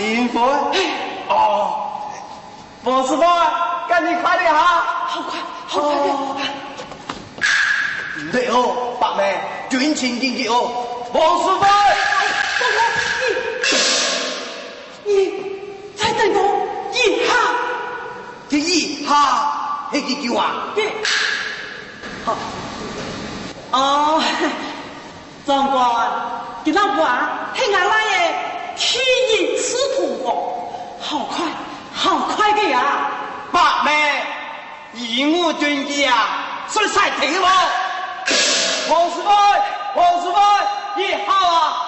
林飞，哦，王师傅，赶紧快点哈！ 好快，好快点！ 你好，白妹，军情紧急哦，王师傅， 你再等我一下， 第一下，那几句话， 好，哦，长官，你那话是俺那的天意赤土哦，好快的呀！ 白妹，义务军机啊，是晒停了。王师傅，一号啊！